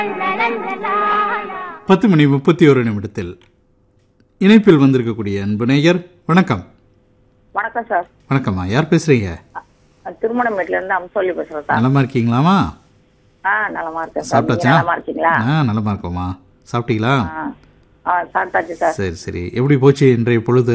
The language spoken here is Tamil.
10:31 இணைப்பில் வந்திருக்கக்கூடிய அன்பு நேயர் வணக்கம். வணக்கம் சார். வணக்கம்மா, யார் பேசுறீங்க? திருமணமேட்ல இருந்து அம்சோலி பேசுறேன் சார். நலமா இருக்கீங்களாமா? நலமா இருக்கேன் சார். சாப்பிட்டாச்சா? நலமா இருக்கீங்களா? நலமா இருக்கோமா. சாப்பிட்டீங்களா? சாப்பிட்டாச்சு சார். சரி சரி. எப்படி போச்சு இன்றைய பொழுது?